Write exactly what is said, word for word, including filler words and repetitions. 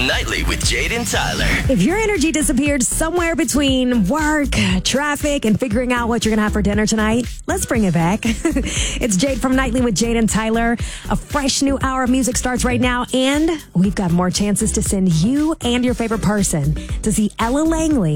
Nightly with Jade and Tyler. If your energy disappeared somewhere between work, traffic, and figuring out what you're going to have for dinner tonight, let's bring it back. It's Jade from Nightly with Jade and Tyler. A fresh new hour of music starts right now, and we've got more chances to send you and your favorite person to see Ella Langley